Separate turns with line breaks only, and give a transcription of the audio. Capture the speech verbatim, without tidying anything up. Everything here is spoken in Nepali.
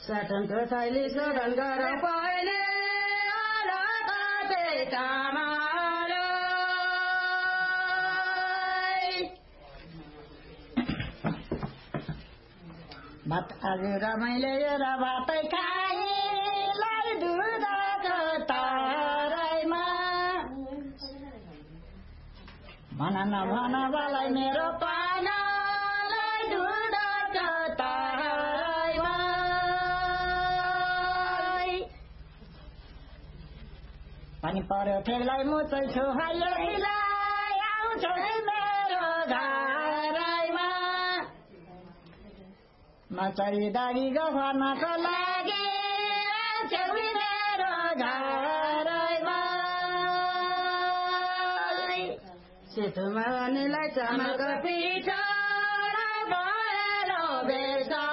साधनको थैली शोधन गर पहिले भात आज रमाइले र भातै खाइलाई दुधको तराईमा भन नभन मलाई मेरो पानालाई दुधको तराईमा पानी पर्यो ठेलाई मुचै छु हाइलाई आउँछु मेरो घरैमा मचरी दागी गफर्नको लागि आउँछु मेरो घरैमा सेतुमा उनीलाई चामलको पिठो भएर बेसा